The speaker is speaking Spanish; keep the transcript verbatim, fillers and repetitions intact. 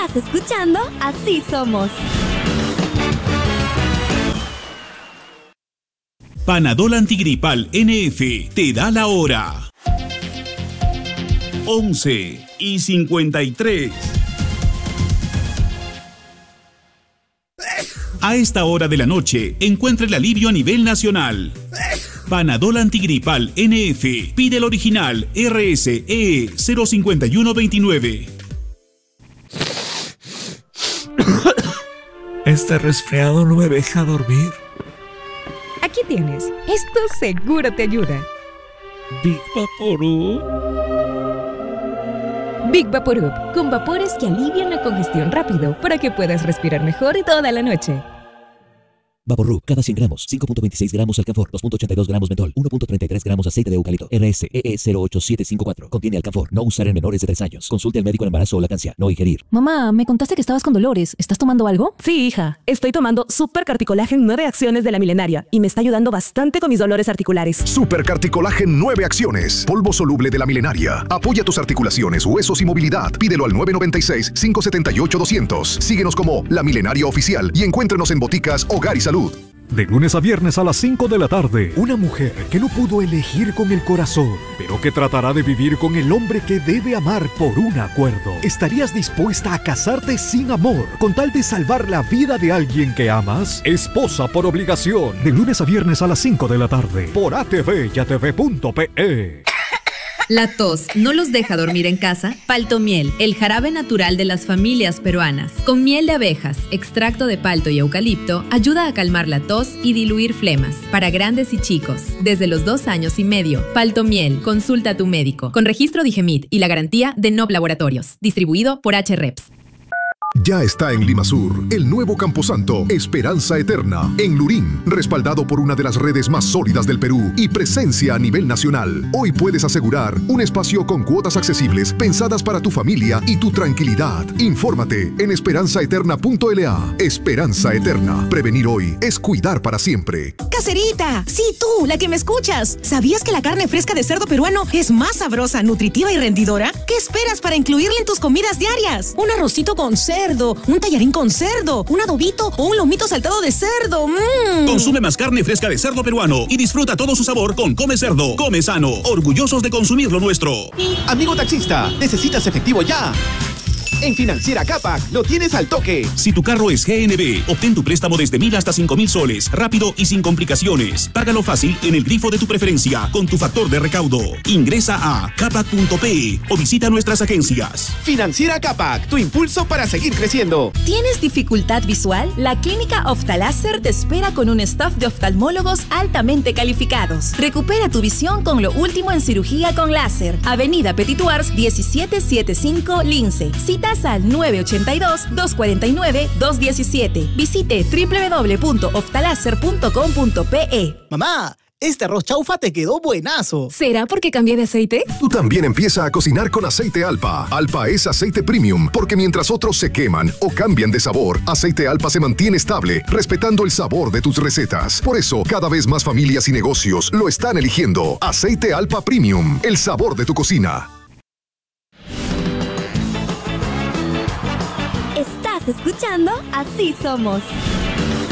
Estás escuchando Así Somos. Panadol Antigripal N F te da la hora. once y cincuenta y tres. A esta hora de la noche, encuentra el alivio a nivel nacional. Panadol Antigripal N F. Pide el original R S E cero cinco uno dos nueve. Este resfriado no me deja dormir. Aquí tienes. Esto seguro te ayuda. Big Vaporub. Big Vaporub, con vapores que alivian la congestión rápido para que puedas respirar mejor toda la noche. Vaporub, cada cien gramos, cinco punto veintiséis gramos alcanfor, dos punto ochenta y dos gramos mentol, uno punto treinta y tres gramos aceite de eucalipto, R S E E cero ocho siete cinco cuatro. Contiene alcanfor, no usar en menores de tres años. Consulte al médico en embarazo o lactancia, no ingerir. Mamá, me contaste que estabas con dolores. ¿Estás tomando algo? Sí, hija. Estoy tomando Super Carticolagen nueve acciones de la Milenaria y me está ayudando bastante con mis dolores articulares. Super Carticolagen nueve acciones. Polvo soluble de la Milenaria. Apoya tus articulaciones, huesos y movilidad. Pídelo al nueve nueve seis, cinco siete ocho, dos cero cero. Síguenos como La Milenaria Oficial y encuéntrenos en boticas Hogar y Salud. De lunes a viernes a las cinco de la tarde, una mujer que no pudo elegir con el corazón, pero que tratará de vivir con el hombre que debe amar por un acuerdo. ¿Estarías dispuesta a casarte sin amor con tal de salvar la vida de alguien que amas? Esposa por obligación. De lunes a viernes a las cinco de la tarde, por A T V y A T V punto P E. ¿La tos no los deja dormir en casa? Paltomiel, el jarabe natural de las familias peruanas. Con miel de abejas, extracto de palto y eucalipto, ayuda a calmar la tos y diluir flemas. Para grandes y chicos, desde los dos años y medio. Paltomiel, consulta a tu médico. Con registro Digemit y la garantía de N O B Laboratorios. Distribuido por H R E P S. Ya está en Limasur, el nuevo camposanto Esperanza Eterna, en Lurín, respaldado por una de las redes más sólidas del Perú y presencia a nivel nacional. Hoy puedes asegurar un espacio con cuotas accesibles pensadas para tu familia y tu tranquilidad. Infórmate en esperanza eterna punto L A. Esperanza Eterna. Prevenir hoy es cuidar para siempre. ¡Caserita! Sí, tú, la que me escuchas. ¿Sabías que la carne fresca de cerdo peruano es más sabrosa, nutritiva y rendidora? ¿Qué esperas para incluirla en tus comidas diarias? Un arrocito con cerdo, un tallarín con cerdo, un adobito o un lomito saltado de cerdo. ¡Mmm! Consume más carne fresca de cerdo peruano y disfruta todo su sabor con Come Cerdo. Come sano, orgullosos de consumir lo nuestro. Amigo taxista, ¿necesitas efectivo ya? En Financiera Capac lo tienes al toque. Si tu carro es G N B, obtén tu préstamo desde mil hasta cinco mil soles, rápido y sin complicaciones. Págalo fácil en el grifo de tu preferencia con tu factor de recaudo. Ingresa a capac punto P o visita nuestras agencias. Financiera Capac, tu impulso para seguir creciendo. ¿Tienes dificultad visual? La Clínica Oftaláser te espera con un staff de oftalmólogos altamente calificados. Recupera tu visión con lo último en cirugía con láser. Avenida Petituars diecisiete setenta y cinco, Lince. Cita al nueve ocho dos, dos cuatro nueve, dos uno siete. Visite doble u doble u doble u punto oftaláser punto com punto Pe. Mamá, este arroz chaufa te quedó buenazo. ¿Será porque cambié de aceite? Tú también empieza a cocinar con aceite Alpa. Alpa es aceite premium, porque mientras otros se queman o cambian de sabor, aceite Alpa se mantiene estable, respetando el sabor de tus recetas. Por eso, cada vez más familias y negocios lo están eligiendo. Aceite Alpa Premium, el sabor de tu cocina. Estás escuchando Así Somos.